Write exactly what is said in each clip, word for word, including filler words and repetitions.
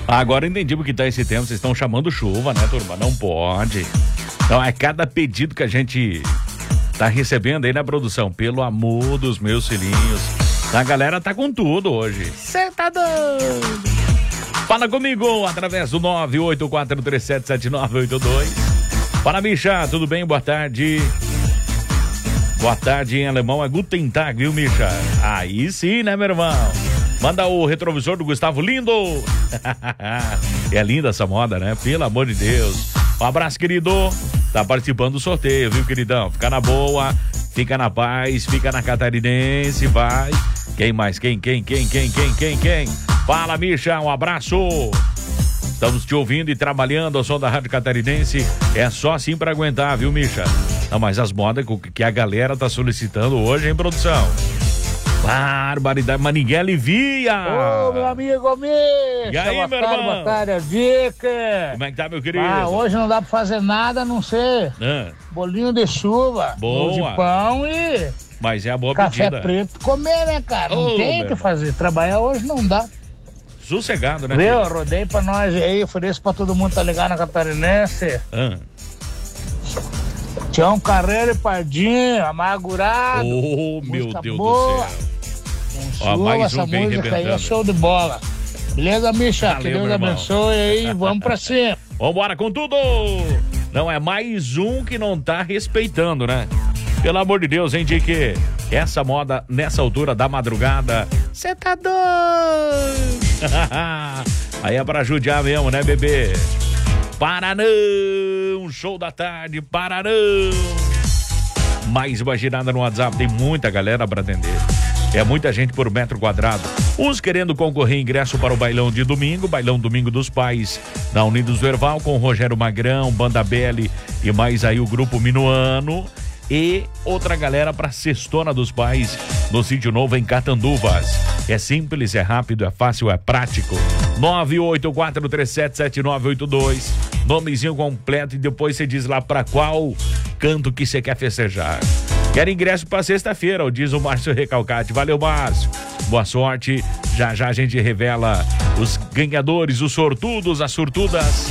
Agora entendi porque tá esse tempo, vocês estão chamando chuva, né, turma? Não pode. Então é cada pedido que a gente tá recebendo aí na produção. Pelo amor dos meus filhinhos. A galera tá com tudo hoje. Cê tá doido? Fala comigo através do nove oito quatro três sete sete nove oito dois. Fala, Misha, tudo bem? Boa tarde. Boa tarde em alemão, é Guten Tag, viu, Misha? Aí sim, né, meu irmão? Manda o retrovisor do Gustavo lindo. É linda essa moda, né? Pelo amor de Deus. Um abraço, querido. Tá participando do sorteio, viu, queridão? Fica na boa, fica na paz, fica na catarinense, vai. Quem mais? Quem, quem, quem, quem, quem, quem, quem? Fala, Misha, um abraço. Estamos te ouvindo e trabalhando ao som da Rádio Catarinense. É só assim pra aguentar, viu, Misha? Não, mas as modas que a galera tá solicitando hoje, hein, produção? Barbaridade, mas ninguém alivia. Ô, meu amigo, Misha. E aí, boa meu tarde, irmão? Boa tarde, Dica. Como é que tá, meu querido? Ah, hoje não dá pra fazer nada a não ser Ah, bolinho de chuva, Boa. bolo de pão e mas é a boa café pedida. preto comer, né, cara? Não Ô, tem o meu que fazer. Trabalhar hoje não dá. Sossegado, né? Viu? Rodei pra nós aí, ofereço pra todo mundo tá ligado na Catarinense. Ah. Tião Carreiro e Pardinho, amargurado. Oh, meu música Deus boa. do céu. Com Ó, chuva, mais um essa bem música aí é arrebentando. show de bola. Beleza, Misha? Valeu, Que Deus meu irmão. abençoe aí, vamos pra cima. Vambora com tudo! Não é mais um que não tá respeitando, né? Pelo amor de Deus, hein, Dick? Essa moda, nessa altura da madrugada, cê tá doido! Aí é pra judiar mesmo, né, bebê? Para não! Show da tarde, para não! Mais uma girada no WhatsApp, tem muita galera pra atender. É muita gente por metro quadrado. Uns querendo concorrer ingresso para o bailão de domingo, bailão Domingo dos Pais, na Unidos do Erval, com Rogério Magrão, Banda Belli e mais aí o Grupo Minuano. E outra galera para Sextona dos Pais, no Sítio Novo em Catanduvas. É simples, é rápido, é fácil, é prático. nove oito quatro três sete sete nove oito dois. Nomezinho completo e depois você diz lá para qual canto que você quer festejar. Quer ingresso para sexta-feira, diz o Márcio Recalcati. Valeu, Márcio. Boa sorte. Já já a gente revela os ganhadores, os sortudos, as sortudas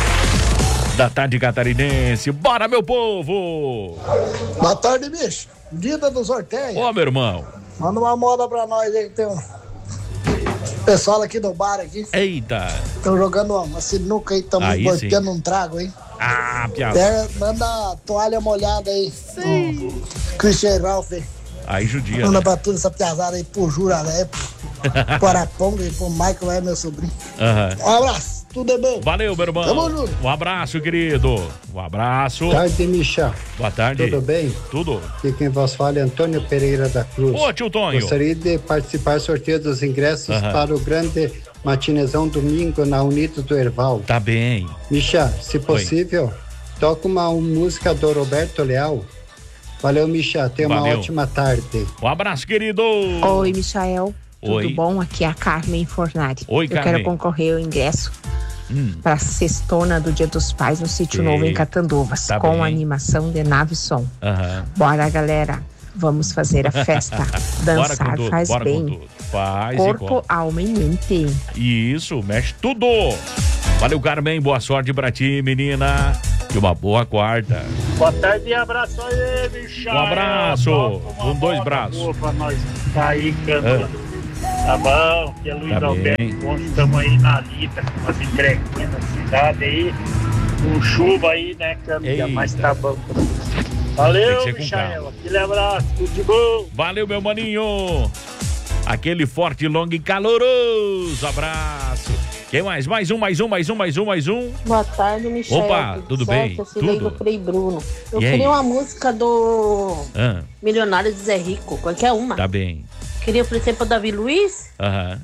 da tarde catarinense. Bora, meu povo! Boa tarde, bicho. Dia do sorteio. Ô, meu irmão. Manda uma moda pra nós aí que tem um pessoal aqui do bar aqui. Eita. Estão jogando uma sinuca aí, estamos Aí sorteando um trago aí. Ah, piada. Pega, manda a toalha molhada aí. Sim. Christian Ralph aí. Aí judia. Manda Né? pra tudo essa piazada aí, pro Juralé, pro Paraponga e pro Michael, é meu sobrinho. Uhum. Um abraço, tudo é bom. Valeu, meu irmão. Tamo junto. Um abraço, querido. Um abraço. Boa tarde, Misha. Boa tarde. Tudo bem? Tudo. Aqui quem vos fala é Antônio Pereira da Cruz. Ô, tio Tonho. Gostaria de participar do sorteio dos ingressos Uhum. para o grande matinezão domingo na Unidos do Erval. Tá bem. Misha, se possível, toca uma música do Roberto Leal. Valeu, Misha. Tenha uma Valeu. ótima tarde. Um abraço, querido. Oi, Michael. Tudo Oi. bom? Aqui é a Carmen Fornari. Oi, Eu Carmen. quero concorrer ao ingresso Hum. para a Sextona do Dia dos Pais no Sítio Ei, Novo em Catanduvas, tá com bem. a animação de nave som. Aham. Bora, galera. Vamos fazer a festa. Bora com Dançar tudo, faz bora bem. com tudo. Faz e Corpo, come. alma e mente. Isso, mexe tudo. Valeu, Carmen. Boa sorte pra ti, menina. E uma boa quarta. Boa tarde e abraço aí, bicho. Um abraço. Com dois braços. Pra nós tá aí cantando. Tá bom, que é Luiz Tá Alberto. bem. Ontem estamos aí na Lita, com umas entreguinhas na cidade aí. Com chuva aí, né, Câmbia? Eita. Mas tá bom. Tem que Valeu, ser com Michael. calma. Aquele abraço, tudo de bom. Valeu, meu maninho. Aquele forte, longo e caloroso abraço. Quem mais? Mais um, mais um, mais um, mais um, mais um. Boa tarde, Michel. Opa, tudo bem? Eu sou Tudo. do Frei Bruno. Eu E aí? queria uma música do Ah, Milionário de Zé Rico, qualquer uma. tá bem. Queria oferecer pro Davi Luiz Aham.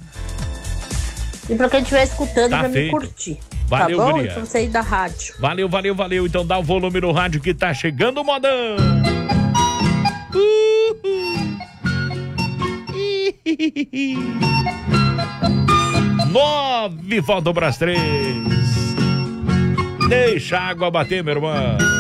e pra quem estiver escutando Tá pra feito. me curtir. Valeu, tá bom? guria. E pra você ir da rádio. Valeu, valeu, valeu. Então dá o volume no rádio que tá chegando o modão. Nove, faltam pras três. Deixa a água bater, meu irmão.